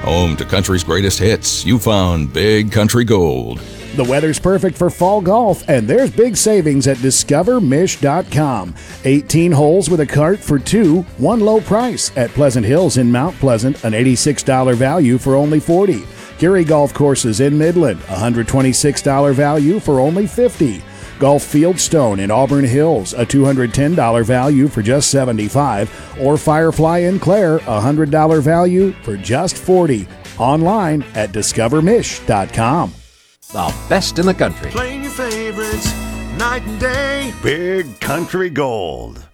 Home to country's greatest hits, you found Big Country Gold. The weather's perfect for fall golf, and there's big savings at discovermish.com. 18 holes with a cart for two, one low price. At Pleasant Hills in Mount Pleasant, an $86 value for only $40. Geary Golf Courses in Midland, $126 value for only $50. Golf Fieldstone in Auburn Hills, a $210 value for just $75. Or Firefly in Clare, $100 value for just $40. Online at discovermish.com. The best in the country. Playing your favorites night and day. Big Country Gold.